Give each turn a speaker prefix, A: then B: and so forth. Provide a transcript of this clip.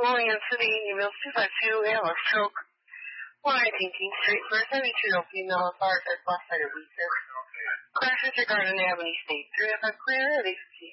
A: Lillian City, email 252, ALS choke. 119th Street for a 72-year-old female on fire dead last night at weekend. Crash into Garden Avenue, State 3, if I'm clear at 8:15